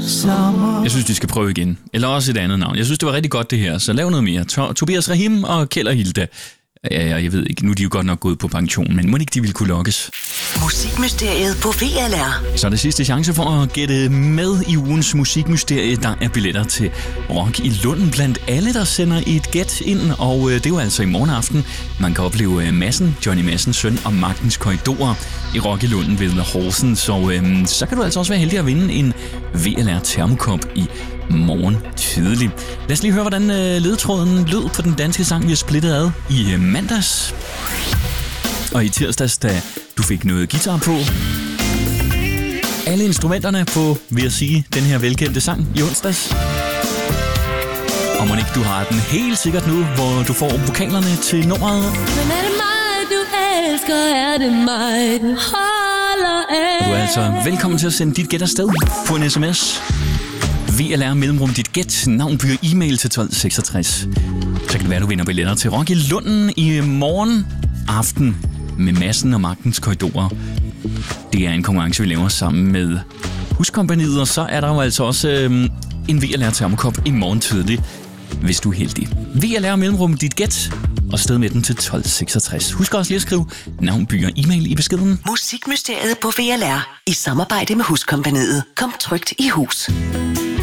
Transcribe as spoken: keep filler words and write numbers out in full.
sommer. Jeg synes, de skal prøve igen. Eller også et andet navn. Jeg synes, det var rigtig godt det her, så lav noget mere. To- Tobias Rahim og Kjeld og Hilda. Ja, ja, jeg ved ikke. Nu er de jo godt nok gået på pension, men må ikke de ville kunne lokkes? Musikmysteriet på V L R. Så er det sidste chance for at gætte med i ugens musikmysterie. Der er billetter til Rock i Lunden blandt alle, der sender et gæt ind. Og det er jo altså i morgen aften. Man kan opleve Madsen, Johnny Madsens søn og Magtens Korridorer i Rock i Lunden ved Horsens. Så, øhm, så kan du altså også være heldig at vinde en V L R Termokop i morgen tidlig. Lad os lige høre, hvordan øh, ledetråden lød på den danske sang, vi har splittet ad i øh, mandags. Og i tirsdags, da du fik noget guitar på. Alle instrumenterne på, vil jeg sige, den her velkendte sang i onsdags. Og må ikke du har den helt sikkert nu, hvor du får vokalerne til nummeret. Men er det mig, du elsker, er det mig, du holder af. Du er altså velkommen til at sende dit gæt afsted på en sms. V L R mellemrum dit gæt, navn, by og e-mail til tolv seksogtres. Så kan det være, du vinder billetter til Rock i Lunden i morgen aften med Madsen og Magtens Korridorer. Det er en konkurrence, vi laver sammen med Huskompagniet, og så er der jo altså også øhm, en V L R Termokop i morgen tidlig, hvis du er heldig. V L R mellemrum dit gæt, og sted med den til tolv seksogtres. Husk også lige at skrive navn, by og e-mail i beskeden. Musikmysteriet på V L R i samarbejde med Huskompagniet. Kom trygt i hus.